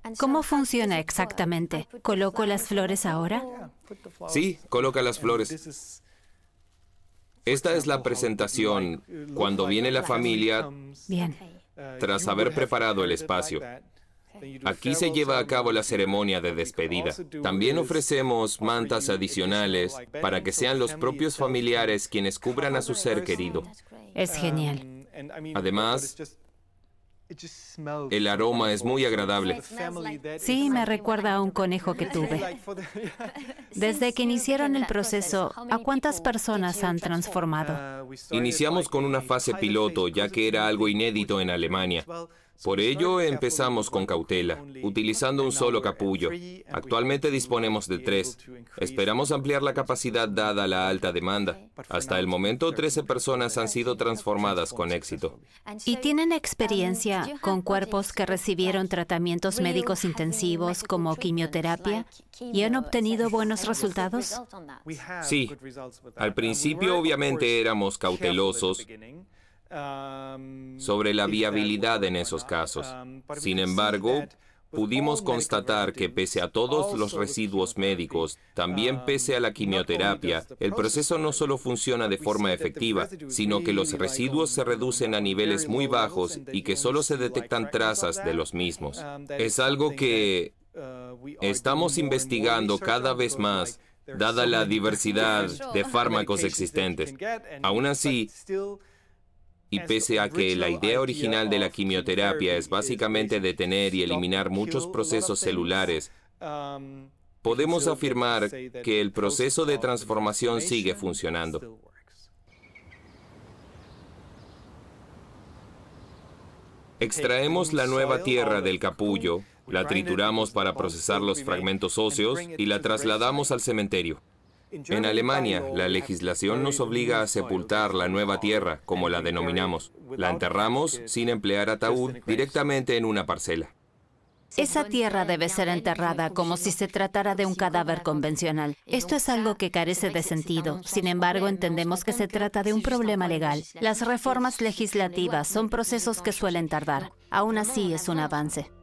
¿Cómo funciona exactamente? ¿Coloco las flores ahora? Sí, coloca las flores. Esta es la presentación cuando viene la familia Bien. tras haber preparado el espacio. Aquí se lleva a cabo la ceremonia de despedida. También ofrecemos mantas adicionales para que sean los propios familiares quienes cubran a su ser querido. Es genial. Además, el aroma es muy agradable. Sí, me recuerda a un conejo que tuve. Desde que iniciaron el proceso, ¿a cuántas personas han transformado? Iniciamos con una fase piloto, ya que era algo inédito en Alemania. Por ello, empezamos con cautela, utilizando un solo capullo. Actualmente disponemos de 3. Esperamos ampliar la capacidad dada la alta demanda. Hasta el momento, 13 personas han sido transformadas con éxito. ¿Y tienen experiencia con cuerpos que recibieron tratamientos médicos intensivos como quimioterapia y han obtenido buenos resultados? Sí. Al principio, obviamente, éramos cautelosos sobre la viabilidad en esos casos. Sin embargo, pudimos constatar que pese a todos los residuos médicos, también pese a la quimioterapia, el proceso no solo funciona de forma efectiva, sino que los residuos se reducen a niveles muy bajos y que solo se detectan trazas de los mismos. Es algo que estamos investigando cada vez más, dada la diversidad de fármacos existentes. Aún así, y pese a que la idea original de la quimioterapia es básicamente detener y eliminar muchos procesos celulares, podemos afirmar que el proceso de transformación sigue funcionando. Extraemos la nueva tierra del capullo, la trituramos para procesar los fragmentos óseos y la trasladamos al cementerio. En Alemania, la legislación nos obliga a sepultar la nueva tierra, como la denominamos. La enterramos sin emplear ataúd directamente en una parcela. Esa tierra debe ser enterrada como si se tratara de un cadáver convencional. Esto es algo que carece de sentido. Sin embargo, entendemos que se trata de un problema legal. Las reformas legislativas son procesos que suelen tardar. Aún así, es un avance.